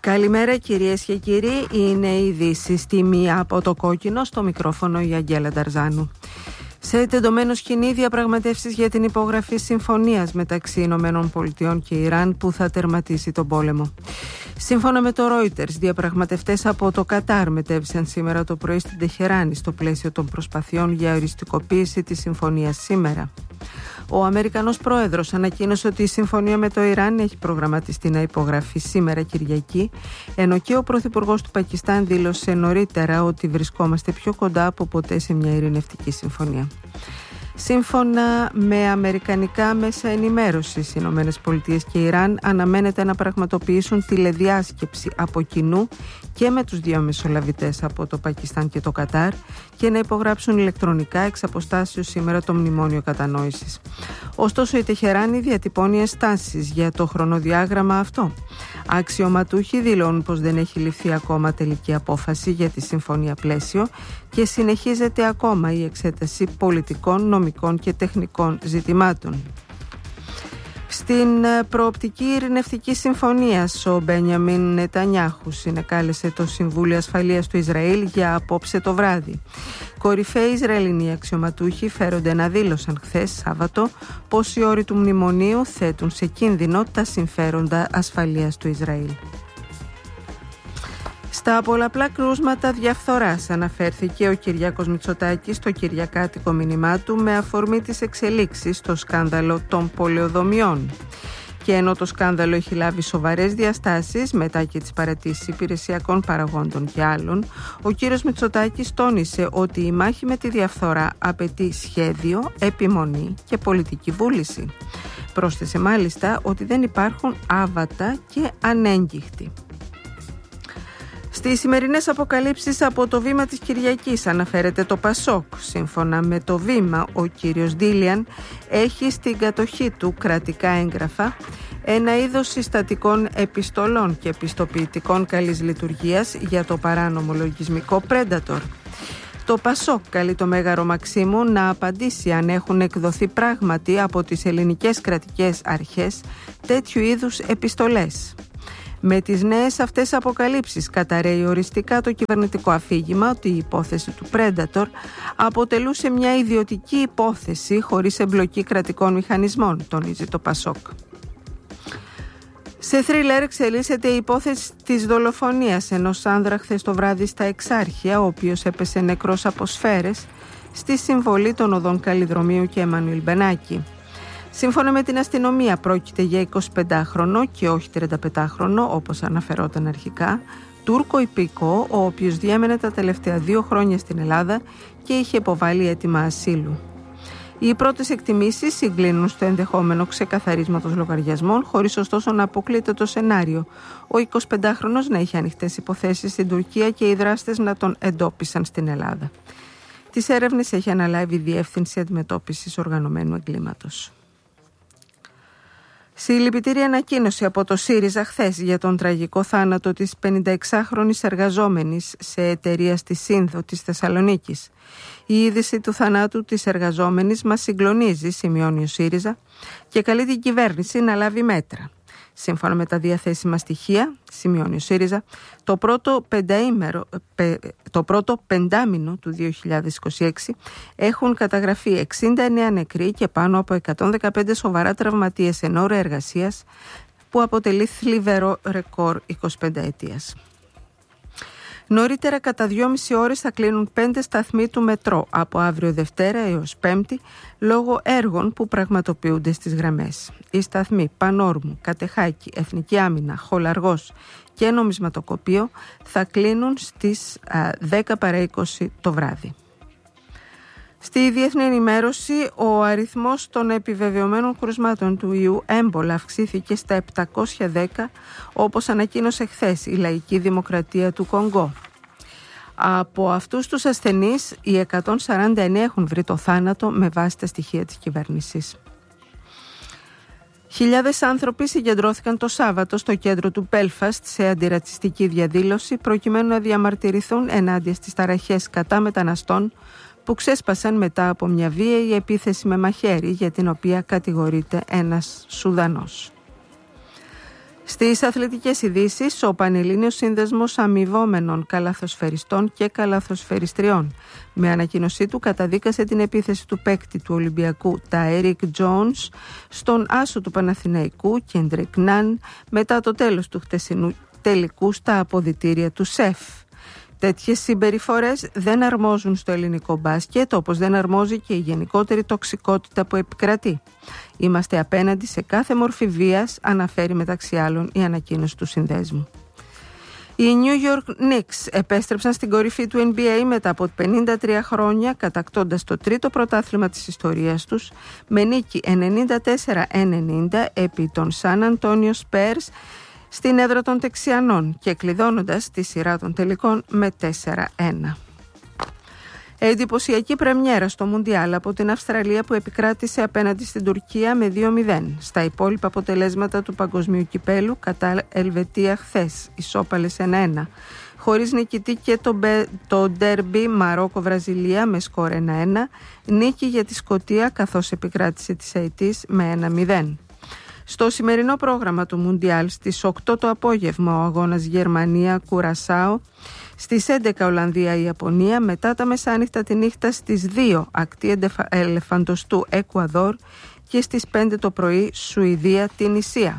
Καλημέρα κυρίες και κύριοι, είναι η Δύση στη μία από το κόκκινο, στο μικρόφωνο η Αγγέλα Νταρζάνου. Σε τεντωμένο σκηνή διαπραγματεύσεις για την υπογραφή συμφωνίας μεταξύ Ηνωμένων Πολιτειών και Ιράν που θα τερματίσει τον πόλεμο. Σύμφωνα με το Reuters, διαπραγματευτές από το Κατάρ μετέβησαν σήμερα το πρωί στην Τεχεράνη στο πλαίσιο των προσπαθειών για οριστικοποίηση της συμφωνίας σήμερα. Ο Αμερικανός Πρόεδρος ανακοίνωσε ότι η συμφωνία με το Ιράν έχει προγραμματιστεί να υπογραφεί σήμερα Κυριακή, ενώ και ο Πρωθυπουργός του Πακιστάν δήλωσε νωρίτερα ότι βρισκόμαστε πιο κοντά από ποτέ σε μια ειρηνευτική συμφωνία. Σύμφωνα με αμερικανικά μέσα ενημέρωσης, οι Ηνωμένες Πολιτείες και Ιράν αναμένεται να πραγματοποιήσουν τηλεδιάσκεψη από κοινού και με τους δύο μεσολαβητές από το Πακιστάν και το Κατάρ και να υπογράψουν ηλεκτρονικά εξ αποστάσεως σήμερα το μνημόνιο κατανόησης. Ωστόσο, η Τεχεράνη διατυπώνει ενστάσεις για το χρονοδιάγραμμα αυτό. Αξιωματούχοι δηλώνουν πως δεν έχει ληφθεί ακόμα τελική απόφαση για τη συμφωνία πλαίσιο και συνεχίζεται ακόμα η εξέταση πολιτικών, νομικών και τεχνικών ζητημάτων. Στην προοπτική ειρηνευτική συμφωνία, ο Μπένιαμιν Νετανιάχου συνεκάλεσε το Συμβούλιο Ασφαλείας του Ισραήλ για απόψε το βράδυ. Κορυφαίοι Ισραηλινοί αξιωματούχοι φέρονται να δήλωσαν χθες Σάββατο πως οι όροι του μνημονίου θέτουν σε κίνδυνο τα συμφέροντα ασφαλείας του Ισραήλ. Στα πολλαπλά κρούσματα διαφθοράς αναφέρθηκε ο Κυριάκος Μητσοτάκης στο κυριακάτικο μήνυμά του με αφορμή τις εξελίξεις στο σκάνδαλο των πολεοδομιών. Και ενώ το σκάνδαλο έχει λάβει σοβαρές διαστάσεις μετά και τις παραιτήσεις υπηρεσιακών παραγόντων και άλλων, ο κύριος Μητσοτάκης τόνισε ότι η μάχη με τη διαφθορά απαιτεί σχέδιο, επιμονή και πολιτική βούληση. Πρόσθεσε μάλιστα ότι δεν υπάρχουν άβατα και ανέγκυχτοι. Στις σημερινές αποκαλύψεις από το Βήμα της Κυριακής αναφέρεται το Πασόκ. Σύμφωνα με το Βήμα, ο κύριος Ντίλιαν έχει στην κατοχή του κρατικά έγγραφα, ένα είδος συστατικών επιστολών και επιστοποιητικών καλής λειτουργίας για το παράνομο λογισμικό Predator. Το Πασόκ καλεί το Μέγαρο Μαξίμου να απαντήσει αν έχουν εκδοθεί πράγματι από τις ελληνικές κρατικές αρχές τέτοιου είδους επιστολές. Με τις νέες αυτές αποκαλύψεις καταρρέει οριστικά το κυβερνητικό αφήγημα ότι η υπόθεση του Predator αποτελούσε μια ιδιωτική υπόθεση χωρίς εμπλοκή κρατικών μηχανισμών, τονίζει το Πασόκ. Σε θρίλερ εξελίσσεται η υπόθεση της δολοφονίας ενός άνδρα χθες το βράδυ στα Εξάρχεια, ο οποίος έπεσε νεκρός από σφαίρες στη συμβολή των οδών Καλλιδρομίου και Εμμανουήλ Μπενάκη. Σύμφωνα με την αστυνομία πρόκειται για 25χρονο και όχι 35χρονο όπως αναφερόταν αρχικά, Τούρκο υπηκό, ο οποίος διέμενε τα τελευταία 2 χρόνια στην Ελλάδα και είχε υποβάλει αίτημα ασύλου. Οι πρώτες εκτιμήσεις συγκλίνουν στο ενδεχόμενο ξεκαθαρίσματος λογαριασμών, χωρίς ωστόσο να αποκλείται το σενάριο ο 25χρονος να είχε ανοιχτές υποθέσεις στην Τουρκία και οι δράστες να τον εντόπισαν στην Ελλάδα. Τις έρευνες έχει αναλάβει η Διεύθυνση Αντιμετώπισης Οργανωμένου Εγκλήματος. Συλληπιτήρια ανακοίνωση από το ΣΥΡΙΖΑ χθες για τον τραγικό θάνατο της 56χρονης εργαζόμενης σε εταιρεία στη Σύνδο της Θεσσαλονίκης. Η είδηση του θανάτου της εργαζόμενης μας συγκλονίζει, σημειώνει ο ΣΥΡΙΖΑ, και καλεί την κυβέρνηση να λάβει μέτρα. Σύμφωνα με τα διαθέσιμα στοιχεία, σημειώνει ο ΣΥΡΙΖΑ, το πρώτο πεντάμινο του 2026 έχουν καταγραφεί 69 νεκροί και πάνω από 115 σοβαρά τραυματίες εν ώρα εργασίας, που αποτελεί θλιβερό ρεκόρ 25 ετίας. Νωρίτερα κατά 2,5 ώρες θα κλείνουν 5 σταθμοί του μετρό από αύριο Δευτέρα έως Πέμπτη λόγω έργων που πραγματοποιούνται στις γραμμές. Οι σταθμοί Πανόρμου, Κατεχάκη, Εθνική Άμυνα, Χολαργός και Νομισματοκοπείο θα κλείνουν στις 10 παρά 20 το βράδυ. Στη διεθνή ενημέρωση, ο αριθμός των επιβεβαιωμένων κρουσμάτων του ιού έμπολα αυξήθηκε στα 710, όπως ανακοίνωσε χθες η Λαϊκή Δημοκρατία του Κονγκό. Από αυτούς τους ασθενείς, οι 149 έχουν βρει το θάνατο με βάση τα στοιχεία της κυβέρνησης. Χιλιάδες άνθρωποι συγκεντρώθηκαν το Σάββατο στο κέντρο του Μπέλφαστ σε αντιρατσιστική διαδήλωση προκειμένου να διαμαρτυρηθούν ενάντια στις ταραχές κατά μεταναστών που ξέσπασαν μετά από μια βίαιη επίθεση με μαχαίρι για την οποία κατηγορείται ένας Σουδανός. Στις αθλητικές ειδήσεις, ο Πανελλήνιος Σύνδεσμος Αμοιβόμενων Καλαθοσφαιριστών και Καλαθοσφαιριστριών με ανακοίνωσή του καταδίκασε την επίθεση του παίκτη του Ολυμπιακού Ταέρικ Τζόνς στον άσο του Παναθηναϊκού Κέντρικ Ναν μετά το τέλος του χτεσινού τελικού στα αποδυτήρια του ΣΕΦ. Τέτοιες συμπεριφορές δεν αρμόζουν στο ελληνικό μπάσκετ, όπως δεν αρμόζει και η γενικότερη τοξικότητα που επικρατεί. Είμαστε απέναντι σε κάθε μορφή βίας, αναφέρει μεταξύ άλλων η ανακοίνωση του συνδέσμου. Οι New York Knicks επέστρεψαν στην κορυφή του NBA μετά από 53 χρόνια, κατακτώντας το τρίτο πρωτάθλημα της ιστορίας τους με νίκη 94-90 επί των San Antonio Spurs στην έδρα των Τεξιανών και κλειδώνοντας τη σειρά των τελικών με 4-1. Εντυπωσιακή πρεμιέρα στο Μουντιάλ από την Αυστραλία που επικράτησε απέναντι στην Τουρκία με 2-0. Στα υπόλοιπα αποτελέσματα του παγκοσμίου κυπέλου κατά Ελβετία χθες, ισόπαλες 1-1. Χωρίς νικητή και το ντέρμπι Μαρόκο-Βραζιλία με σκορ 1-1, νίκη για τη Σκωτία καθώς επικράτησε της Αιτής με 1-0. Στο σημερινό πρόγραμμα του Μουντιάλ στις 8 το απόγευμα ο αγώνας Γερμανία-Κουρασάο, στις 11 Ολλανδία-Ιαπωνία, μετά τα μεσάνυχτα τη νύχτα στις 2 ακτή Ελεφαντοστού Εκουαδόρ και στις 5 το πρωί Σουηδία-Τινησία.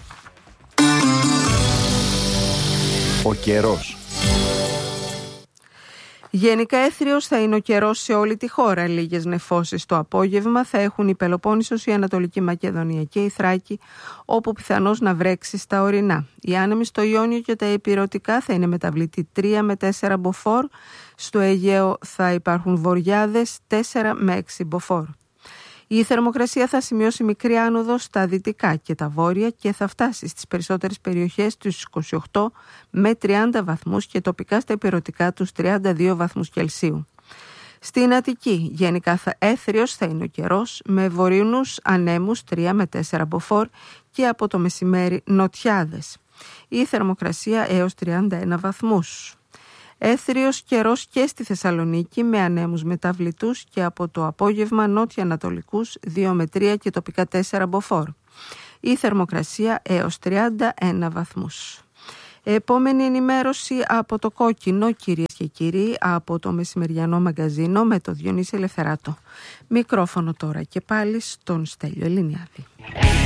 Ο καιρός. Γενικά έθριος θα είναι ο καιρός σε όλη τη χώρα. Λίγες νεφώσεις το απόγευμα θα έχουν η Πελοπόννησος, η Ανατολική Μακεδονία και η Θράκη, όπου πιθανώς να βρέξει στα ορεινά. Οι άνεμοι στο Ιόνιο και τα Ηπειρωτικά θα είναι μεταβλητή 3 με 4 μποφόρ. Στο Αιγαίο θα υπάρχουν βοριάδες 4 με 6 μποφόρ. Η θερμοκρασία θα σημειώσει μικρή άνοδο στα δυτικά και τα βόρεια και θα φτάσει στις περισσότερες περιοχές τους 28 με 30 βαθμούς και τοπικά στα ηπειρωτικά τους 32 βαθμούς Κελσίου. Στην Αττική γενικά έθριος θα είναι ο καιρός με βορεινούς ανέμους 3 με 4 μποφόρ και από το μεσημέρι νοτιάδες. Η θερμοκρασία έως 31 βαθμούς. Έθριος καιρός και στη Θεσσαλονίκη με ανέμους μεταβλητούς και από το απόγευμα νότια-ανατολικούς 2 με 3 και τοπικά 4 μποφόρ. Η θερμοκρασία έως 31 βαθμούς. Επόμενη ενημέρωση από το Κόκκινο, κυρίες και κύριοι, από το μεσημεριανό μαγκαζίνο με το Διονύση Ελευθεράτο. Μικρόφωνο τώρα και πάλι στον Στέλιο Ελληνιάδη.